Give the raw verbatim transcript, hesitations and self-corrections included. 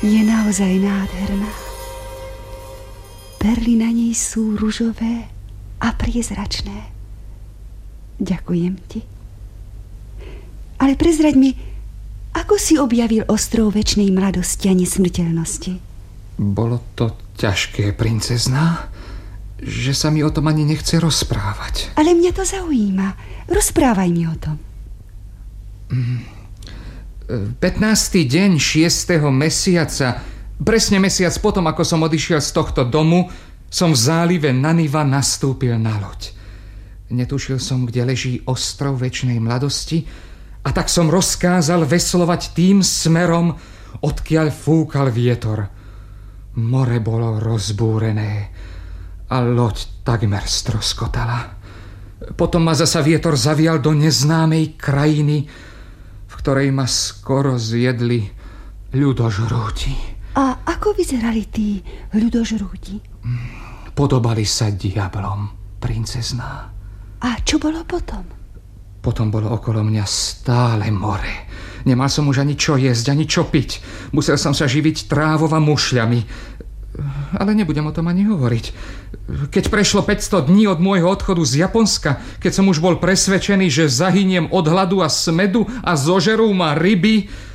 Je naozaj nádherná. Perly na nej sú ružové a priezračné. Ďakujem ti. Ale prezraď mi, ako si objavil ostrov večnej mladosti a nesmrteľnosti? Bolo to ťažké, princezná, že sa mi o tom ani nechce rozprávať. Ale mňa to zaujíma. Rozprávaj mi o tom. pätnásty deň šiesteho mesiaca, presne mesiac potom, ako som odišiel z tohto domu, som v zálive Naniva nastúpil na loď. Netušil som, kde leží ostrov večnej mladosti, a tak som rozkázal veslovať tým smerom, odkiaľ fúkal vietor. More bolo rozbúrené a loď takmer stroskotala. Potom ma zasa vietor zavial do neznámej krajiny, v ktorej ma skoro zjedli ľudožrúti. A ako vyzerali tí ľudožrúti? Podobali sa diablom, princezná. A čo bolo potom? Potom bolo okolo mňa stále more. Nemal som už ani čo jesť, ani čo piť. Musel som sa živiť trávou a mušľami. Ale nebudem o tom ani hovoriť. Keď prešlo päťsto dní od môjho odchodu z Japonska, keď som už bol presvedčený, že zahyniem od hladu a smedu a zožerú ma ryby,